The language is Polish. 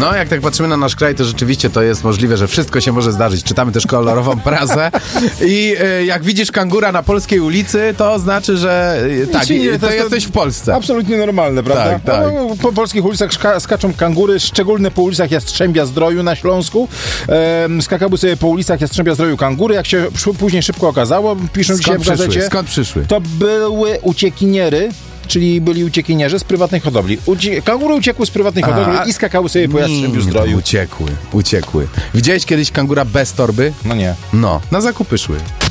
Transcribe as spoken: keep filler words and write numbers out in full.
No, jak tak patrzymy na nasz kraj, to rzeczywiście to jest możliwe, że wszystko się może zdarzyć. Czytamy też kolorową prasę i y, jak widzisz kangura na polskiej ulicy, to znaczy, że y, tak, nie, to, to jest jesteś w Polsce. Absolutnie normalne, prawda? Tak, tak. No, po polskich ulicach szka- skaczą kangury, szczególnie po ulicach Jastrzębia Zdroju na Śląsku. Ehm, skakały sobie po ulicach Jastrzębia Zdroju kangury. Jak się sz- później szybko okazało, piszą Skąd dzisiaj w przyszły? gazecie, Skąd przyszły? to były uciekiniery, czyli byli uciekinierzy z prywatnej hodowli. Ucie- kangury uciekły z prywatnej hodowli A, i skakały sobie po Jastrzębiu Mm, Zdroju. Uciekły, uciekły. Widziałeś kiedyś kangura bez torby? No nie. No, na zakupy szły.